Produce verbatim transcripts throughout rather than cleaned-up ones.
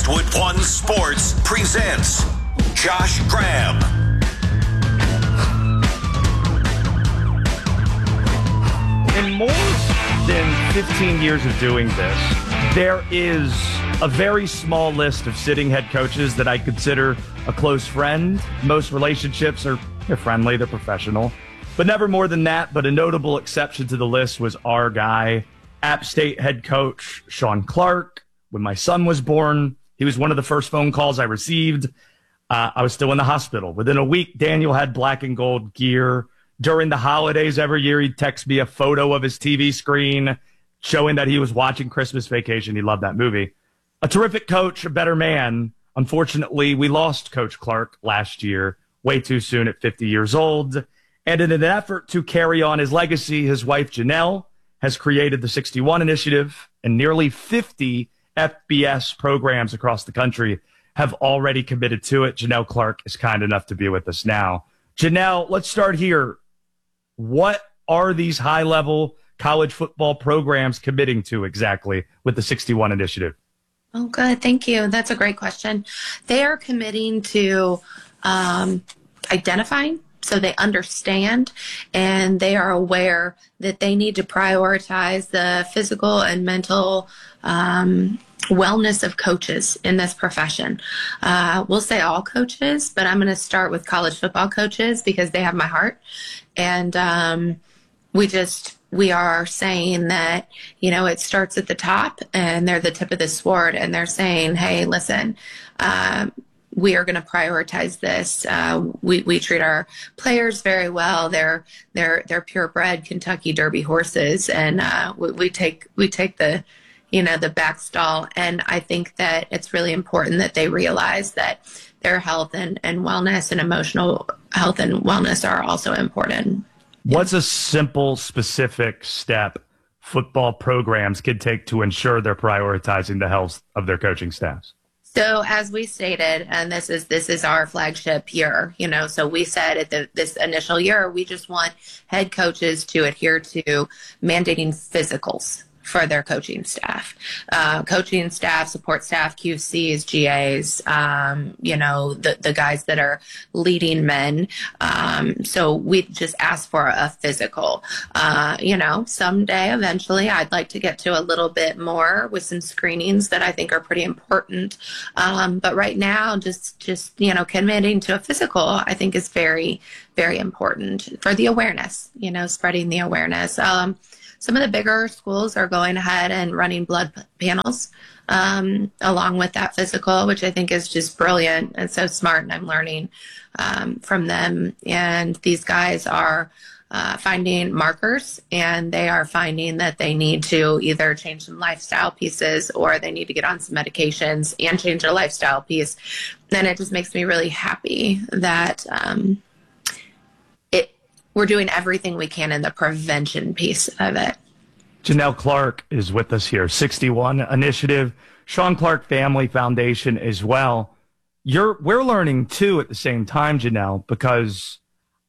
Westwood One Sports presents Josh Graham. In more than fifteen years of doing this, there is a very small list of sitting head coaches that I consider a close friend. Most relationships are they're friendly, they're professional, but never more than that. But a notable exception to the list was our guy, App State head coach Shawn Clark. When my son was born, he was one of the first phone calls I received. Uh, I was still in the hospital. Within a week, Daniel had black and gold gear. During the holidays every year, he'd text me a photo of his T V screen showing that he was watching Christmas Vacation. He loved that movie. A terrific coach, a better man. Unfortunately, we lost Coach Clark last year, way too soon at fifty years old. And in an effort to carry on his legacy, his wife, Janelle, has created the sixty-one Initiative, and nearly fifty F B S programs across the country have already committed to it. Janelle Clark is kind enough to be with us now. Janelle, let's start here. What are these high-level college football programs committing to exactly with the sixty-one Initiative? Oh, good. Thank you. That's a great question. They are committing to um, identifying, so they understand, and they are aware that they need to prioritize the physical and mental um, wellness of coaches in this profession. Uh, we'll say all coaches, but I'm going to start with college football coaches because they have my heart. And um, we just, we are saying that, you know, it starts at the top and they're the tip of the sword, and they're saying, hey, listen, um, we are going to prioritize this. Uh, we, we treat our players very well. They're, they're, they're purebred Kentucky Derby horses. And uh, we, we take, we take the, you know, the back stall. And I think that it's really important that they realize that their health and, and wellness and emotional health and wellness are also important. What's a simple, specific step football programs can take to ensure they're prioritizing the health of their coaching staffs? So as we stated, and this is this is our flagship year, you know, so we said at the, this initial year, we just want head coaches to adhere to mandating physicals for their coaching staff, uh, coaching staff, support staff, Q Cs, G As, um, you know, the, the guys that are leading men. Um, so we just ask for a physical, uh, you know, someday, eventually I'd like to get to a little bit more with some screenings that I think are pretty important. Um, but right now, just, just, you know, committing to a physical, I think is very, very important for the awareness, you know, spreading the awareness. Um, Some of the bigger schools are going ahead and running blood panels um, along with that physical, which I think is just brilliant and so smart, and I'm learning um, from them. And these guys are uh, finding markers, and they are finding that they need to either change some lifestyle pieces or they need to get on some medications and change their lifestyle piece. And it just makes me really happy that um, we're doing everything we can in the prevention piece of it. Janelle Clark is with us here. sixty-one Initiative, Shawn Clark Family Foundation as well. You're we're learning too at the same time, Janelle, because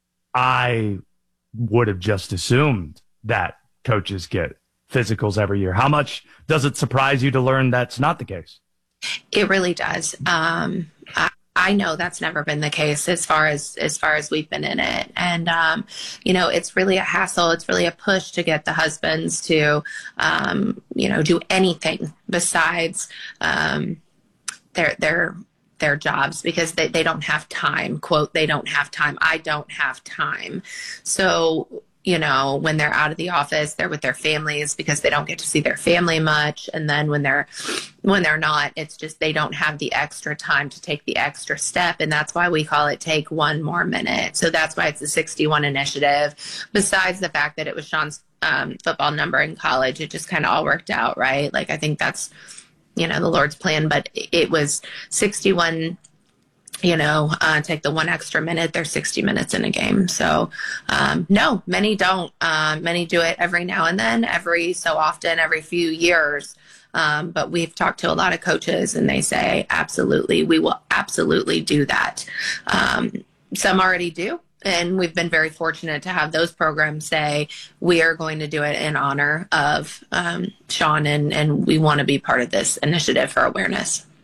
I would have just assumed that coaches get physicals every year. How much does it surprise you to learn that's not the case? It really does. Um, I, I know that's never been the case as far as as far as we've been in it. And, um, you know, it's really a hassle. It's really a push to get the husbands to, um, you know, do anything besides um, their their their jobs, because they, they don't have time. Quote, they don't have time. I don't have time. So, you know, when they're out of the office, they're with their families because they don't get to see their family much. And then when they're when they're not, it's just they don't have the extra time to take the extra step. And that's why we call it Take One More Minute. So that's why it's the sixty-one Initiative. Besides the fact that it was Shawn's um, football number in college, it just kind of all worked out, right? Like, I think that's, you know, the Lord's plan. But it was sixty-one, you know, uh, take the one extra minute. There's sixty minutes in a game. So, um, no, many don't. Uh, many do it every now and then, every so often, every few years. Um, but we've talked to a lot of coaches, and they say, absolutely, we will absolutely do that. Um, some already do. And we've been very fortunate to have those programs say, we are going to do it in honor of um, Shawn, and, and we want to be part of this initiative for awareness.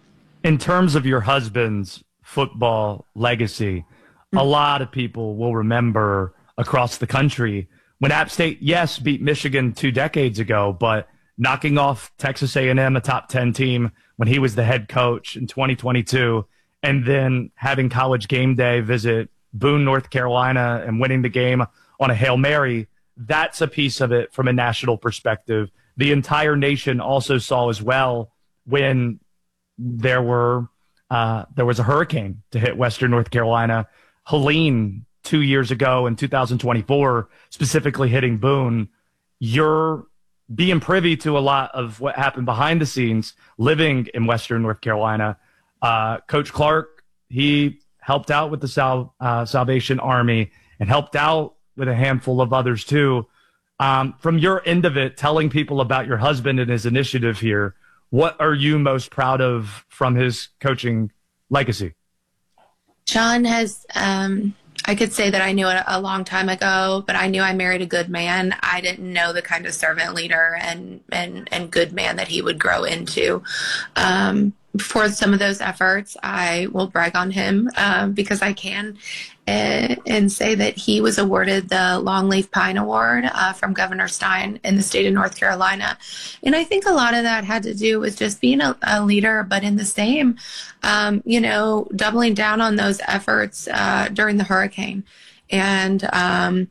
In terms of your husband's football legacy, mm-hmm. a lot of people will remember across the country when App State, yes, beat Michigan two decades ago, but knocking off Texas A and M, a top ten team, when he was the head coach in twenty twenty-two, and then having College Game Day visit Boone, North Carolina, and winning the game on a Hail Mary. That's a piece of it from a national perspective. The entire nation also saw as well when there were uh, there was a hurricane to hit Western North Carolina. Helene, two years ago in two thousand twenty-four, specifically hitting Boone. You're being privy to a lot of what happened behind the scenes, living in Western North Carolina. Uh, Coach Clark, he helped out with the Sal- uh, Salvation Army and helped out with a handful of others too. Um, from your end of it, telling people about your husband and his initiative here, what are you most proud of from his coaching legacy? Sean has, um, I could say that I knew it a long time ago, but I knew I married a good man. I didn't know the kind of servant leader and, and, and good man that he would grow into. Um, for some of those efforts, I will brag on him um, because I can and, and say that he was awarded the Longleaf Pine Award uh, from Governor Stein in the state of North Carolina. And I think a lot of that had to do with just being a, a leader, but in the same, um, you know, doubling down on those efforts uh, during the hurricane and um,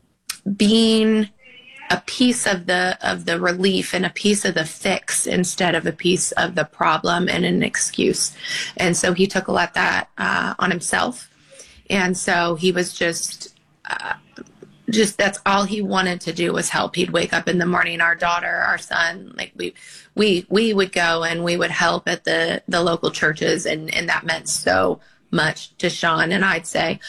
being a piece of the of the relief and a piece of the fix instead of a piece of the problem and an excuse. And so he took a lot of that uh, on himself. And so he was just, uh, just that's all he wanted to do was help. He'd wake up in the morning, our daughter, our son, like we, we, we would go and we would help at the, the local churches. And, and that meant so much to Sean. And I'd say,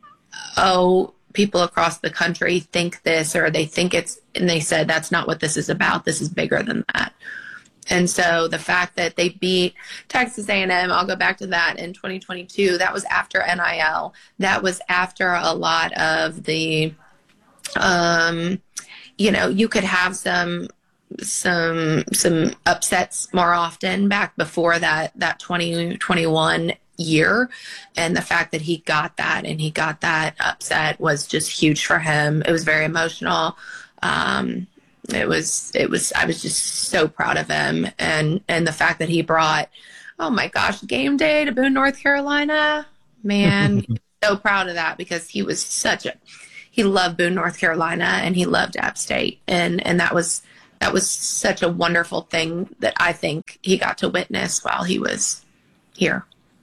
oh, people across the country think this, or they think it's, and they said, that's not what this is about. This is bigger than that. And so the fact that they beat Texas A and M, I'll go back to that in twenty twenty-two, that was after N I L. That was after a lot of the, um, you know, you could have some, some, some upsets more often back before that, that twenty twenty-one year. And the fact that he got that and he got that upset was just huge for him. It was very emotional. Um, it was, it was, I was just so proud of him. And, and the fact that he brought, oh my gosh, game day to Boone, North Carolina, man, so proud of that because he was such a, he loved Boone, North Carolina and he loved App State. And, and that was, that was such a wonderful thing that I think he got to witness while he was here.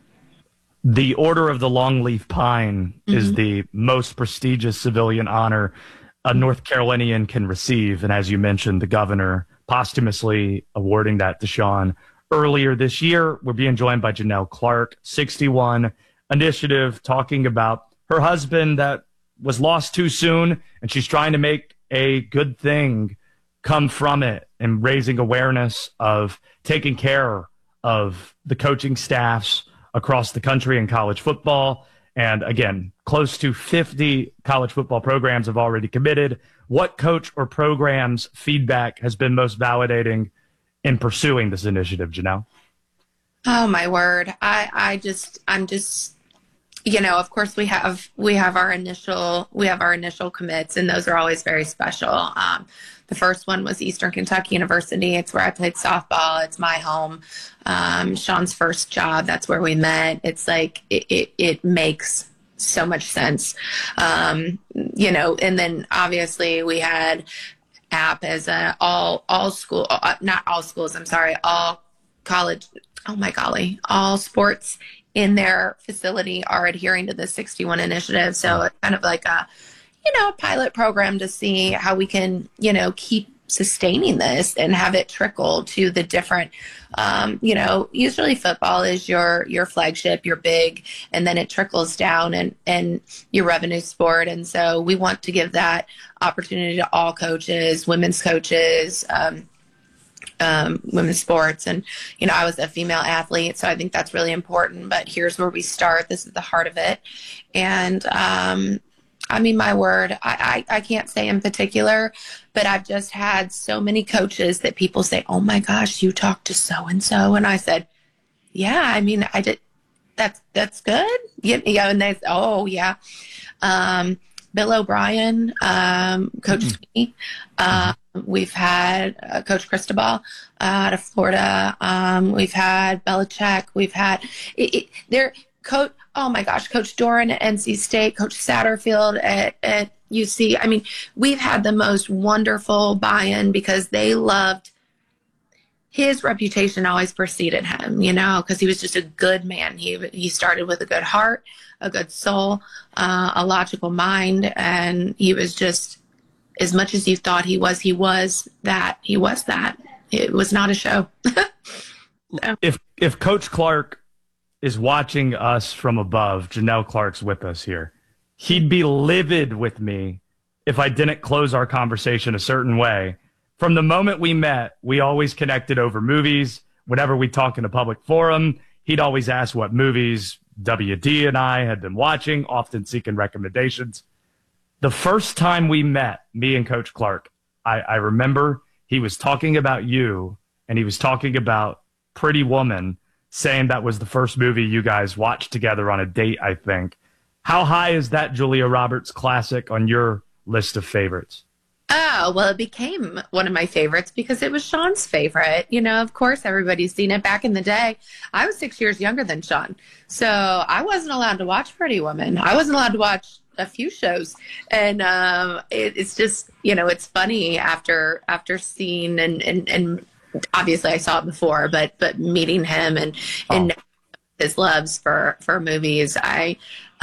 The Order of the Longleaf Pine mm-hmm. is the most prestigious civilian honor a North Carolinian can receive. And as you mentioned, the governor posthumously awarding that to Sean earlier this year. We're being joined by Janelle Clark, sixty-one Initiative, talking about her husband that was lost too soon. And she's trying to make a good thing come from it and raising awareness of taking care of the coaching staffs across the country in college football. And again, close to fifty college football programs have already committed. What coach or program's feedback has been most validating in pursuing this initiative, Janelle? Oh my word. I, I just, I'm just, you know, of course we have, we have our initial, we have our initial commits and those are always very special. Um, The first one was Eastern Kentucky University. It's where I played softball. It's my home. Um, Sean's first job. That's where we met. It's like, it, it, it makes so much sense. Um, you know, and then obviously we had App as a all, all school, uh, not all schools, I'm sorry, all college. Oh my golly, all sports in their facility are adhering to the sixty-one initiative. So it's kind of like a, you know, a pilot program to see how we can, you know, keep sustaining this and have it trickle to the different, um, you know, usually football is your, your flagship, your big, and then it trickles down and, and your revenue sport. And so we want to give that opportunity to all coaches, women's coaches, um, um, women's sports. And, you know, I was a female athlete, so I think that's really important, but here's where we start. This is the heart of it. And, um, I mean, my word, I, I, I can't say in particular, but I've just had so many coaches that people say, oh my gosh, you talked to so-and-so. And I said, yeah, I mean, I did. That's that's good. Yeah, yeah, and they oh yeah, um, Bill O'Brien, um, Coach Mm-hmm. Sweeney. Um, we've had uh, Coach Cristobal uh, out of Florida. Um, we've had Belichick. We've had it, it, they're coach. Oh my gosh, Coach Doran at N C State, Coach Satterfield at at U C. I mean, we've had the most wonderful buy-in because they loved. His reputation always preceded him, you know, because he was just a good man. He he started with a good heart, a good soul, uh, a logical mind, and he was just as much as you thought he was. He was that. He was that. It was not a show. So. If if Coach Clark is watching us from above, Janelle Clark's with us here. He'd be livid with me if I didn't close our conversation a certain way. From the moment we met, we always connected over movies. Whenever we talk in a public forum, he'd always ask what movies W D and I had been watching, often seeking recommendations. The first time we met, me and Coach Clark, I, I remember he was talking about you, and he was talking about Pretty Woman, saying that was the first movie you guys watched together on a date, I think. How high is that Julia Roberts classic on your list of favorites? Oh, well, it became one of my favorites because it was Sean's favorite. You know, of course, everybody's seen it back in the day. I was six years younger than Sean. So I wasn't allowed to watch Pretty Woman. I wasn't allowed to watch a few shows. And um, it, it's just, you know, it's funny after after seeing and, and, and obviously I saw it before, but but meeting him and, oh. and his loves for, for movies, I,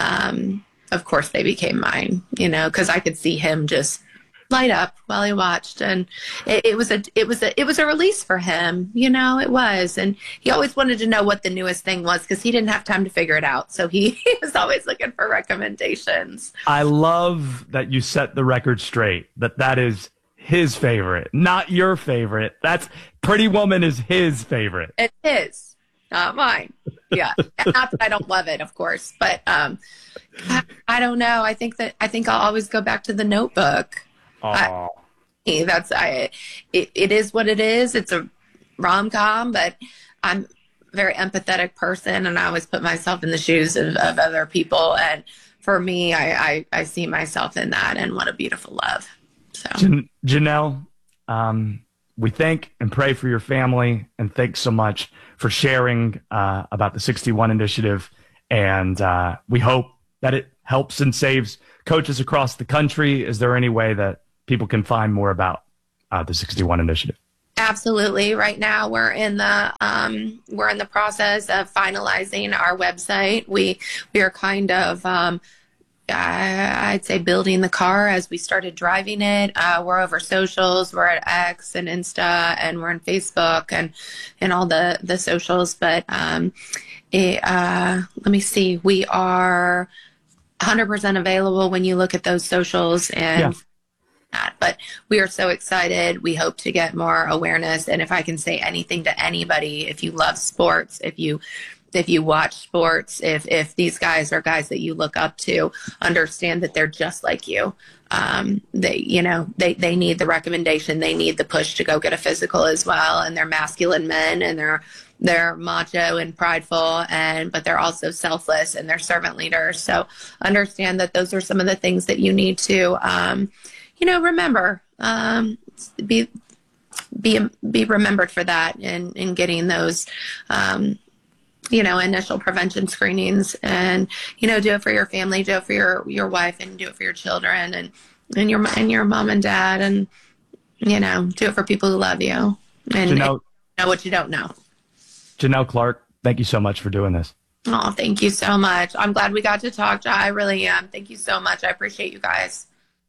um, of course, they became mine, you know, because I could see him just light up while he watched, and it, it was a it was a it was a release for him, you know. It was, and he always wanted to know what the newest thing was because he didn't have time to figure it out, so he, he was always looking for recommendations. I love that you set the record straight, that that is his favorite, not your favorite. That's Pretty Woman is his favorite. It is, not mine. Yeah, not that I don't love it, of course, but um I, I don't know. I think that I think I'll always go back to The Notebook. I, that's I. It, it is what it is. It's a rom-com, but I'm a very empathetic person, and I always put myself in the shoes of, of other people. And for me, I, I, I see myself in that, and what a beautiful love. So, Jan- Janelle, um, we thank and pray for your family, and thanks so much for sharing uh, about the sixty-one Initiative. And uh, we hope that it helps and saves coaches across the country. Is there any way that people can find more about uh, the sixty-one Initiative? Absolutely. Right now, we're in the um, we're in the process of finalizing our website. We we are kind of um, I, I'd say building the car as we started driving it. Uh, we're over socials. We're at X and Insta, and we're on Facebook and and all the the socials. But um, it, uh, let me see. We are one hundred percent available when you look at those socials and. Yeah. That. But we are so excited. We hope to get more awareness. And if I can say anything to anybody, if you love sports, if you if you watch sports, if if these guys are guys that you look up to, understand that they're just like you. Um, they you know they they need the recommendation. They need the push to go get a physical as well. And they're masculine men, and they're they're macho and prideful, and but they're also selfless, and they're servant leaders. So understand that those are some of the things that you need to. Um, You know, remember, um, be be be remembered for that, and in, in getting those, um, you know, initial prevention screenings, and you know, do it for your family, do it for your your wife, and do it for your children, and and your and your mom and dad, and you know, do it for people who love you, and, Janelle, and know what you don't know. Janelle Clark, thank you so much for doing this. Oh, thank you so much. I'm glad we got to talk. I really am. Thank you so much. I appreciate you guys.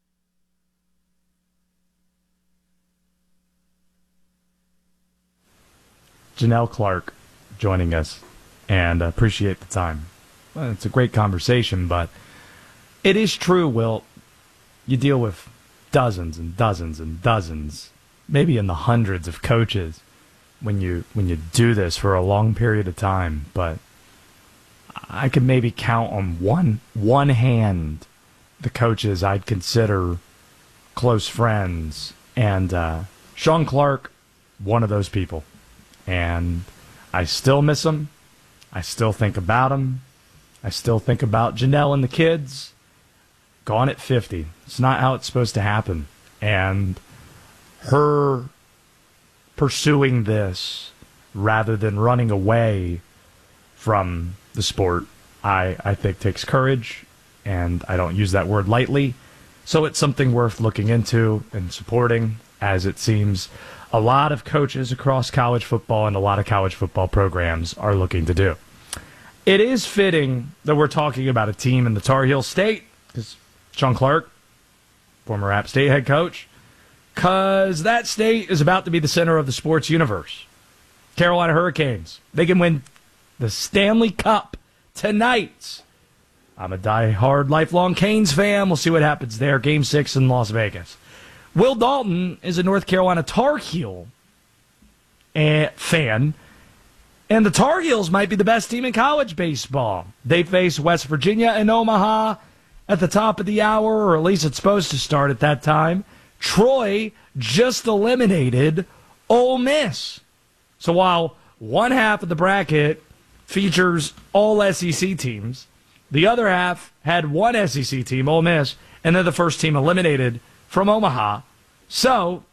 Janelle Clark joining us, and appreciate the time. Well, it's a great conversation, but it is true, Will. You deal with dozens and dozens and dozens, maybe in the hundreds of coaches when you when you do this for a long period of time. But I could maybe count on one one hand the coaches I'd consider close friends, and uh, Sean Clark, one of those people. And I still miss him. I still think about him. I still think about Janelle and the kids. Gone at fifty. It's not how it's supposed to happen. And her pursuing this rather than running away from the sport, I, I think takes courage, and I don't use that word lightly. So it's something worth looking into and supporting, as it seems a lot of coaches across college football and a lot of college football programs are looking to do. It is fitting that we're talking about a team in the Tar Heel State, because Sean Clark, former App State head coach, because that state is about to be the center of the sports universe. Carolina Hurricanes. They can win the Stanley Cup tonight. I'm a die-hard, lifelong Canes fan. We'll see what happens there. Game six in Las Vegas. Will Dalton is a North Carolina Tar Heel eh, fan, and the Tar Heels might be the best team in college baseball. They face West Virginia and Omaha at the top of the hour, or at least it's supposed to start at that time. Troy just eliminated Ole Miss. So while one half of the bracket features all S E C teams, the other half had one S E C team, Ole Miss, and then the first team eliminated from Omaha. So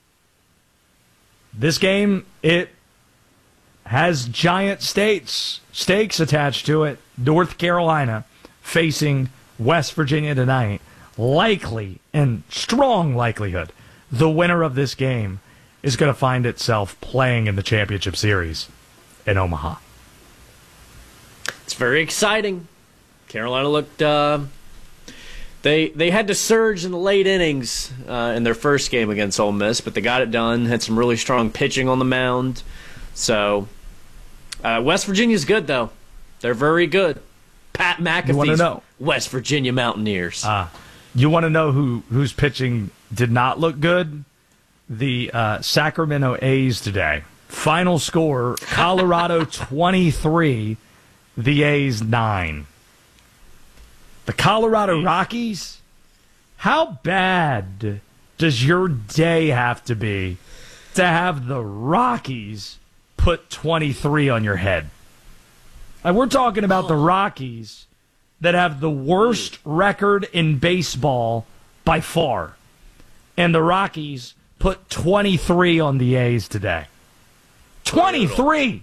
this game, it has giant stakes, stakes attached to it. North Carolina facing West Virginia tonight. Likely, and strong likelihood, the winner of this game is going to find itself playing in the championship series in Omaha. It's very exciting. Carolina looked, uh, they they had to surge in the late innings uh, in their first game against Ole Miss, but they got it done, had some really strong pitching on the mound. So, uh, West Virginia's good, though. They're very good. Pat McAfee's know? West Virginia Mountaineers. Ah. Uh, You want to know who whose pitching did not look good? The uh, Sacramento A's today. Final score, Colorado twenty-three, the A's nine. The Colorado Rockies? How bad does your day have to be to have the Rockies put twenty-three on your head? And we're talking about the Rockies that have the worst record in baseball by far. And the Rockies put twenty-three on the A's today. twenty-three!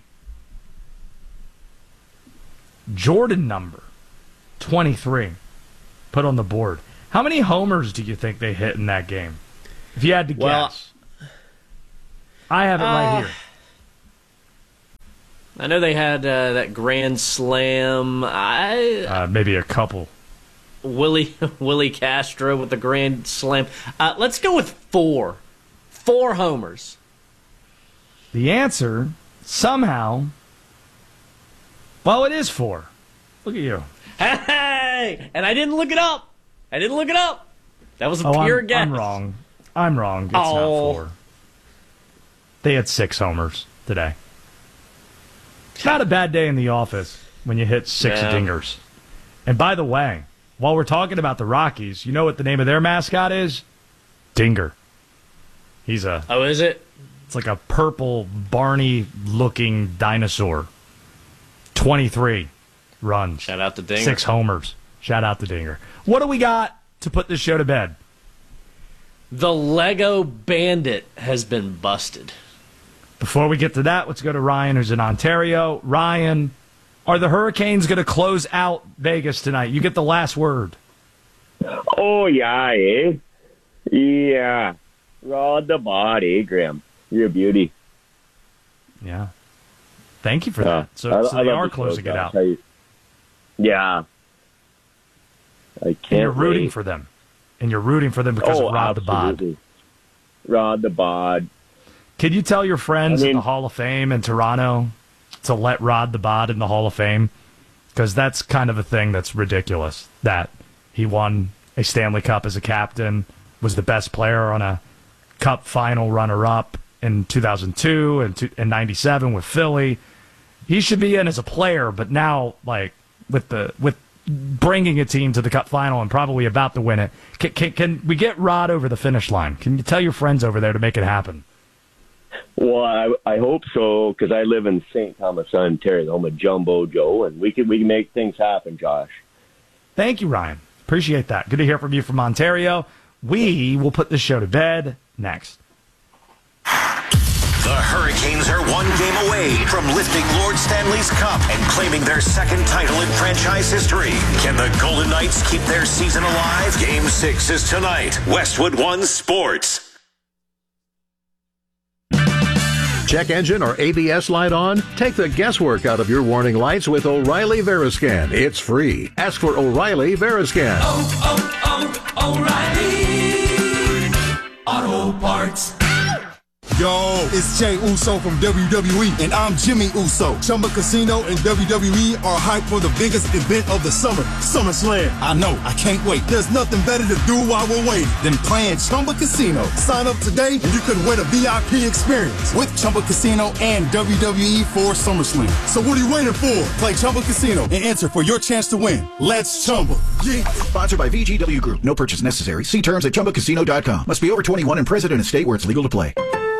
Jordan number, twenty-three, put on the board. How many homers do you think they hit in that game? If you had to well, guess. I have it uh, right here. I know they had uh, that grand slam. I Uh, maybe a couple. Willie Willie Castro with the grand slam. Uh, let's go with four. Four homers. The answer, somehow, well, it is four. Look at you. Hey! And I didn't look it up. I didn't look it up. That was a Oh, pure I'm, guess. I'm wrong. I'm wrong. It's Oh. not four. They had six homers today. It's not a bad day in the office when you hit six Yeah. dingers. And by the way, while we're talking about the Rockies, you know what the name of their mascot is? Dinger. He's a, Oh, is it? it's like a purple Barney-looking dinosaur. twenty-three runs. Shout out to Dinger. Six homers. Shout out to Dinger. What do we got to put this show to bed? The Lego Bandit has been busted. Before we get to that, let's go to Ryan, who's in Ontario. Ryan, are the Hurricanes going to close out Vegas tonight? You get the last word. Oh, yeah, eh? Yeah. Rod the bod, eh, Graham? You're a beauty. Yeah. Thank you for Uh, that. So, I- so I they love are the closing show, it I'll out. tell you. Yeah. I can't And you're rooting wait. for them. And you're rooting for them because oh, of Rod the Bod. absolutely. Rod the bod. Can you tell your friends I mean- at the Hall of Fame in Toronto to let Rod the Bod in the Hall of Fame? Because that's kind of a thing that's ridiculous. That he won a Stanley Cup as a captain, was the best player on a Cup final runner-up in two thousand two and, two, and ninety-seven with Philly. He should be in as a player, but now, like, with the with bringing a team to the Cup final and probably about to win it, can, can, can we get Rod over the finish line? Can you tell your friends over there to make it happen? Well, I, I hope so, because I live in Saint Thomas, Ontario. I'm a Jumbo Joe, and we can we can make things happen, Josh. Thank you, Ryan. Appreciate that. Good to hear from you from Ontario. We will put this show to bed next. The Hurricanes are one game away from lifting Lord Stanley's Cup and claiming their second title in franchise history. Can the Golden Knights keep their season alive? Game six is tonight. Westwood One Sports. Check engine or A B S light on? Take the guesswork out of your warning lights with O'Reilly Veriscan. It's free. Ask for O'Reilly Veriscan. Oh, oh, oh, O'Reilly Auto Parts. Yo, it's Jay Uso from W W E, and I'm Jimmy Uso. Chumba Casino and W W E are hyped for the biggest event of the summer, SummerSlam. I know, I can't wait. There's nothing better to do while we're waiting than playing Chumba Casino. Sign up today, and you could win a V I P experience with Chumba Casino and W W E for SummerSlam. So what are you waiting for? Play Chumba Casino and enter for your chance to win. Let's Chumba. Yeah. Sponsored by V G W Group. No purchase necessary. See terms at chumba casino dot com. Must be over twenty-one and present in a state where it's legal to play.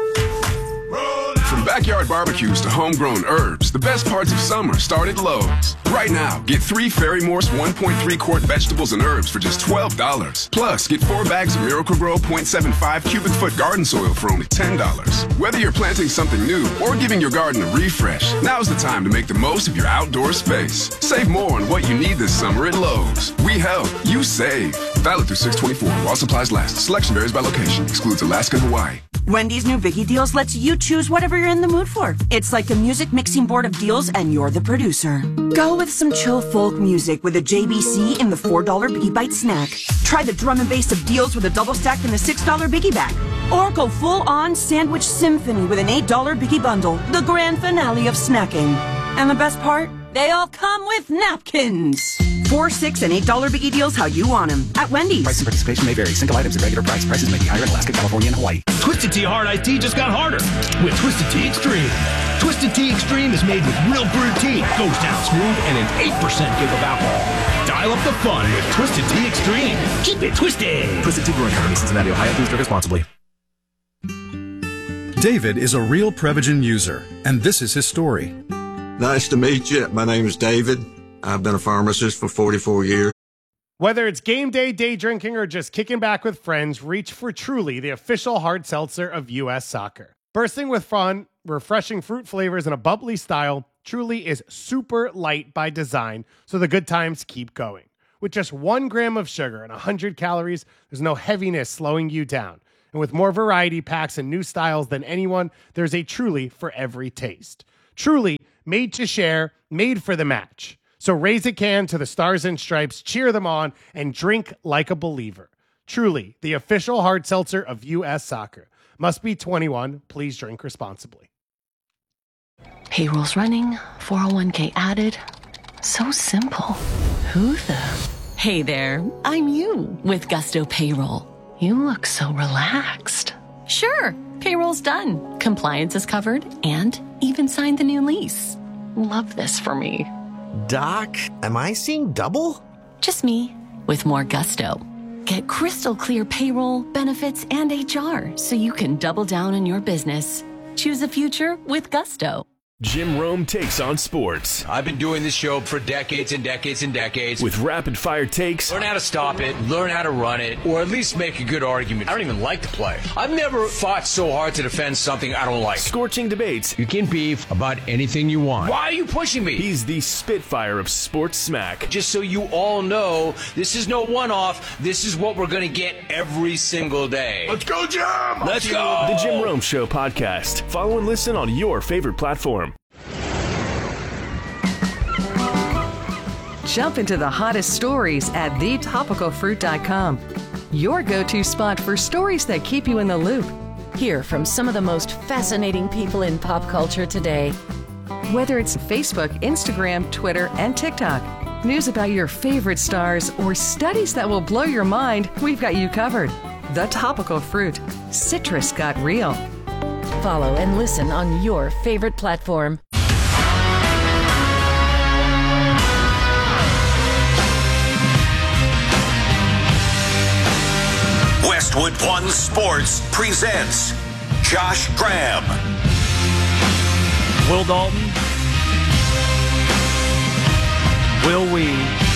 From backyard barbecues to homegrown herbs, the best parts of summer start at Lowe's. Right now, get three Fairy Morse one point three quart vegetables and herbs for just twelve dollars. Plus, get four bags of Miracle-Gro point seven five cubic foot garden soil for only ten dollars. Whether you're planting something new or giving your garden a refresh, now's the time to make the most of your outdoor space. Save more on what you need this summer at Lowe's. We help, you save. Valid through six twenty-four while supplies last. Selection varies by location. Excludes Alaska and Hawaii. Wendy's new Biggie Deals lets you choose whatever you're in the mood for. It's like a music mixing board of deals, and you're the producer. Go with some chill folk music with a J B C in the four dollar Biggie Bite snack. Try the drum and bass of deals with a double stack in the six dollar Biggie Bag. Or go full-on sandwich symphony with an eight dollar Biggie Bundle, the grand finale of snacking. And the best part? They all come with napkins. Four, six, and eight dollar Biggie Deals how you want them at Wendy's. Price and participation may vary. Single items at regular price. Prices may be higher in Alaska, California, and Hawaii. Twisted Tea Hard Iced Tea just got harder with Twisted Tea Extreme. Twisted Tea Extreme is made with real brewed tea, goes down smooth, and an eight percent give of alcohol. Dial up the fun with Twisted Tea Extreme. Keep it twisted. Twisted Tea Brewing Company, Cincinnati, Ohio. Please drink responsibly. David is a real Prevagen user, and this is his story. Nice to meet you. My name is David. I've been a pharmacist for forty-four years. Whether it's game day, day drinking, or just kicking back with friends, reach for Truly, the official hard seltzer of U S Soccer. Bursting with fun, refreshing fruit flavors, and a bubbly style, Truly is super light by design, so the good times keep going. With just one gram of sugar and one hundred calories, there's no heaviness slowing you down. And with more variety packs and new styles than anyone, there's a Truly for every taste. Truly, made to share, made for the match. So raise a can to the Stars and Stripes, cheer them on, and drink like a believer. Truly, the official hard seltzer of U S Soccer. Must be twenty-one. Please drink responsibly. Payroll's running, four oh one k added. So simple. Who the? Hey there, I'm you with Gusto Payroll. You look so relaxed. Sure, payroll's done. Compliance is covered and even signed the new lease. Love this for me. Doc, am I seeing double? Just me, with more gusto. Get crystal clear payroll, benefits, and H R so you can double down on your business. Choose a future with gusto. Jim Rome takes on sports. I've been doing this show for decades and decades and decades. With rapid-fire takes. Learn how to stop it, learn how to run it, or at least make a good argument. I don't even like to play. I've never fought so hard to defend something I don't like. Scorching debates. You can beef about anything you want. Why are you pushing me? He's the Spitfire of sports smack. Just so you all know, this is no one-off. This is what we're going to get every single day. Let's go, Jim! Let's go! The Jim Rome Show podcast. Follow and listen on your favorite platform. Jump into the hottest stories at the topical fruit dot com. Your go-to spot for stories that keep you in the loop. Hear from some of the most fascinating people in pop culture today. Whether it's Facebook, Instagram, Twitter, and TikTok, news about your favorite stars, or studies that will blow your mind, we've got you covered. The Topical Fruit. Citrus got real. Follow and listen on your favorite platform. Westwood One Sports presents Josh Graham. Will Dalton, will we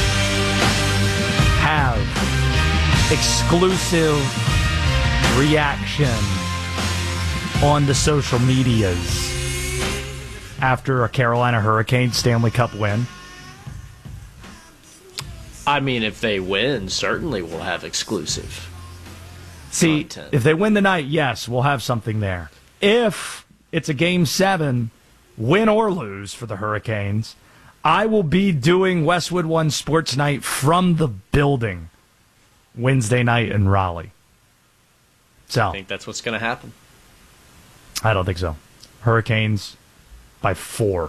have exclusive reaction on the social medias after a Carolina Hurricanes Stanley Cup win? I mean, if they win, certainly we'll have exclusive. See, content. If they win the night, yes, we'll have something there. If it's a game seven, win or lose for the Hurricanes, I will be doing Westwood One Sports Night from the building Wednesday night in Raleigh. So I think that's what's going to happen. I don't think so. Hurricanes by four.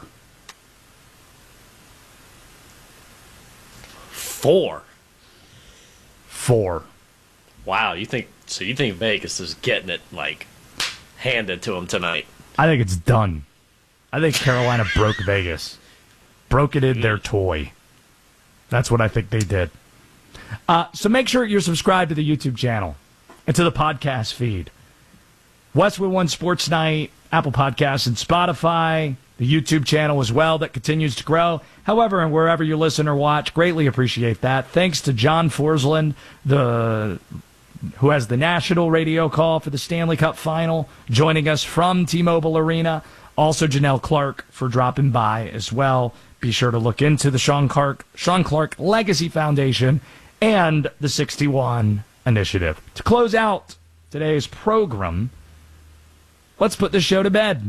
Four? Four. Wow, you think so? You think Vegas is getting it like handed to them tonight? I think it's done. I think Carolina broke Vegas. Broketed their toy. That's what I think they did. Uh, so make sure you're subscribed to the YouTube channel and to the podcast feed. Westwood One Sports Night, Apple Podcasts, and Spotify. The YouTube channel as well that continues to grow. However, and wherever you listen or watch, greatly appreciate that. Thanks to John Forsland, the who has the national radio call for the Stanley Cup Final, joining us from T-Mobile Arena. Also, Janelle Clark for dropping by as well. Be sure to look into the Sean Clark, Sean Clark Legacy Foundation and the sixty-one Initiative. To close out today's program, let's put this show to bed.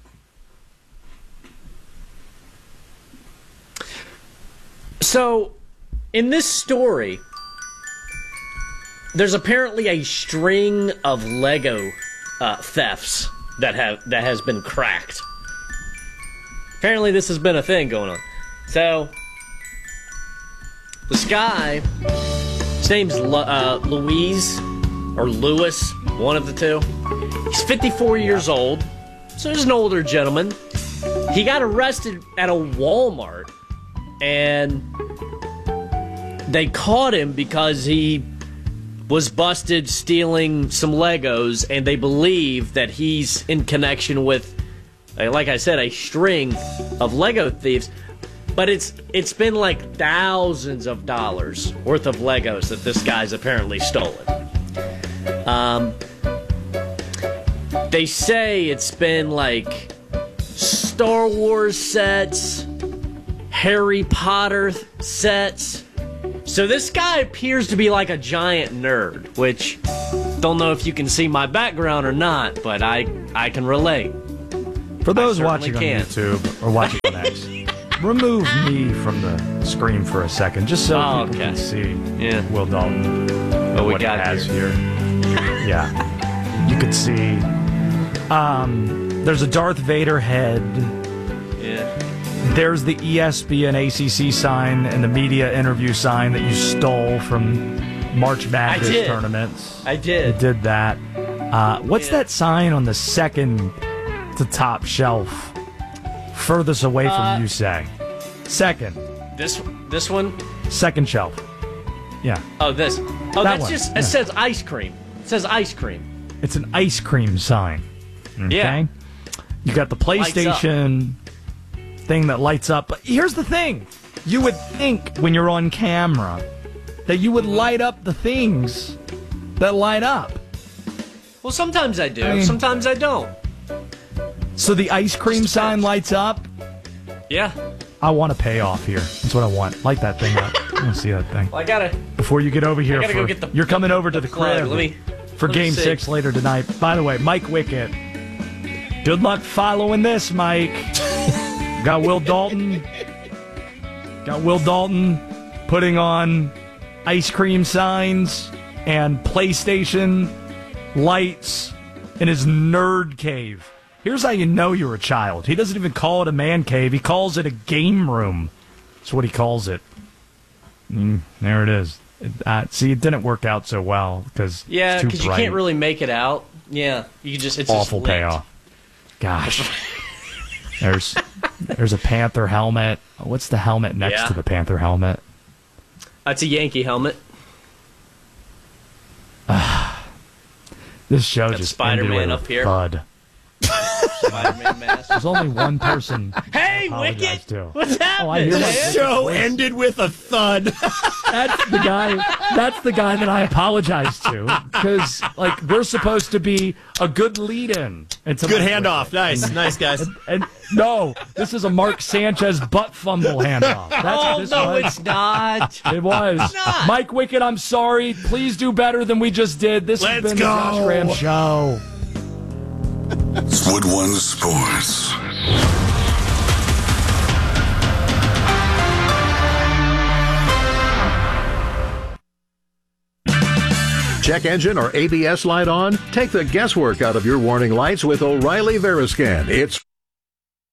So, in this story, there's apparently a string of Lego uh, thefts that have that has been cracked. Apparently, this has been a thing going on. So, this guy, his name's Lu- uh, Louise or Lewis, one of the two. He's fifty-four years old, so he's an older gentleman. He got arrested at a Walmart. And they caught him because he was busted stealing some Legos, and they believe that he's in connection with, like I said, a string of Lego thieves. But it's it's been like thousands of dollars worth of Legos that this guy's apparently stolen. Um, they say it's been like Star Wars sets, Harry Potter th- sets. So this guy appears to be like a giant nerd, which don't know if you can see my background or not, but I I can relate. For those watching can. on YouTube or watching on X, remove me from the screen for a second, just so Oh, people okay. can see Yeah. Will Dalton. What we what got he has here. here. Yeah, you could see. Um, there's a Darth Vader head. Yeah. There's the E S P N A C C sign and the media interview sign that you stole from March Madness I did. tournaments. I did. You did that. Uh, what's Yeah. that sign on the second to top shelf, furthest away from Uh, you, say? Second. This this one? Second shelf. Yeah. Oh, this. Oh, That that's one, just, yeah. it says ice cream. It says ice cream. It's an ice cream sign. Okay? Yeah. You got the Lights up. PlayStation thing that lights up. But here's the thing. You would think when you're on camera that you would light up the things that light up. Well, sometimes I do. I mean- sometimes I don't. So the ice cream sign lights up. Yeah. I want a payoff here. That's what I want. Light that thing up. I want to see that thing. Well, I gotta. Before you get over here, I gotta for, go get the- you're coming over to the, the plug. crib Let me- for let me Game see. Six later tonight. By the way, Mike Wickett. Good luck following this, Mike. Got Will Dalton. Got Will Dalton putting on ice cream signs and PlayStation lights in his nerd cave. Here's how you know you're a child. He doesn't even call it a man cave. He calls it a game room. That's what he calls it. Mm, there it is. It, uh, see, it didn't work out so well because Yeah, it's too because you bright. can't really make it out. Yeah, you just it's Awful just lit. payoff. Gosh. there's there's a Panther helmet. What's the helmet next Yeah. to the Panther helmet? That's a Yankee helmet. This show Got just Spider-Man ended with up here. Bud. Spider-Man mask. There's only one person. Hey, apologize Wicket! to. What's happening? Oh, I hear my man? Show ended with a thud. That's the guy. That's the guy that I apologize to because, like, we're supposed to be a good lead-in. Into Good my handoff. career. Nice, nice guys. And, and no, this is a Mark Sanchez butt fumble handoff. That's what Oh, this no, was. it's not. It was. It's not. Mike Wicket, I'm sorry. Please do better than we just did. This Let's has been go. the Josh Graham Show. Wood One Sports. Check engine or A B S light on? Take the guesswork out of your warning lights with O'Reilly Veriscan. It's